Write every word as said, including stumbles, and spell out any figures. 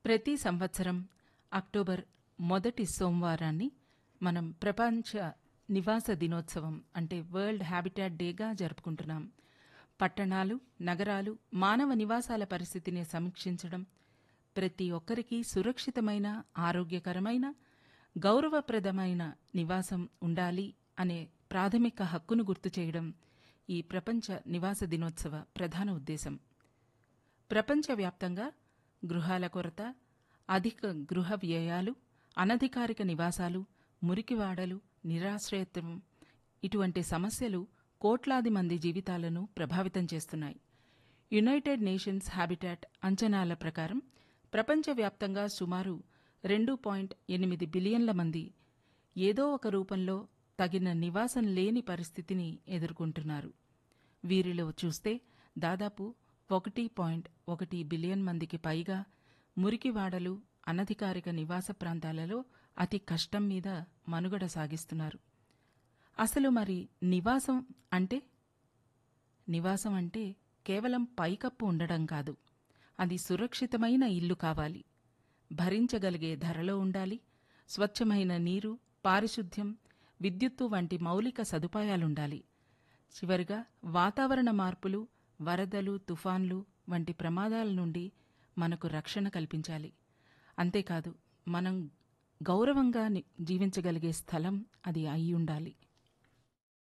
ప్రతి సంవత్సరం అక్టోబర్ మొదటి సోమవారాన్ని మనం ప్రపంచ నివాస దినోత్సవం అంటే వరల్డ్ హ్యాబిటాట్ డేగా జరుపుకుంటున్నాం. పట్టణాలు, నగరాలు, మానవ నివాసాల పరిస్థితిని సమీక్షించడం, ప్రతి ఒక్కరికి సురక్షితమైన, ఆరోగ్యకరమైన, గౌరవప్రదమైన నివాసం ఉండాలి అనే ప్రాథమిక హక్కును గుర్తు చేయడం ఈ ప్రపంచ నివాస దినోత్సవ ప్రధాన ఉద్దేశం. ప్రపంచవ్యాప్తంగా గృహాల కొరత, అధిక గృహ వ్యయాలు, అనధికారిక నివాసాలు, మురికివాడలు, నిరాశ్రయత్వం ఇటువంటి సమస్యలు కోట్లాది మంది జీవితాలను ప్రభావితం చేస్తున్నాయి. యునైటెడ్ నేషన్స్ హ్యాబిటాట్ అంచనాల ప్రకారం ప్రపంచవ్యాప్తంగా సుమారు రెండు పాయింట్ ఎనిమిది బిలియన్ల మంది ఏదో ఒక రూపంలో తగిన నివాసం లేని పరిస్థితిని ఎదుర్కొంటున్నారు. వీరిలో చూస్తే దాదాపు ఒకటి పాయింట్ ఒకటి బిలియన్ మందికి పైగా మురికివాడలు, అనధికారిక నివాస ప్రాంతాలలో అతి కష్టం మీద మనుగడ సాగిస్తున్నారు. అసలు మరి నివాసం అంటే నివాసం అంటే కేవలం పైకప్పు ఉండడం కాదు. అది సురక్షితమైన ఇల్లు కావాలి, భరించగలిగే ధరలో ఉండాలి, స్వచ్ఛమైన నీరు, పారిశుద్ధ్యం, విద్యుత్తు వంటి మౌలిక సదుపాయాలుండాలి. చివరిగా వాతావరణ మార్పులు, వరదలు, తుఫాన్లు వంటి ప్రమాదాల నుండి మనకు రక్షణ కల్పించాలి. అంతేకాదు, మనం గౌరవంగా జీవించగలిగే స్థలం అది అయి ఉండాలి.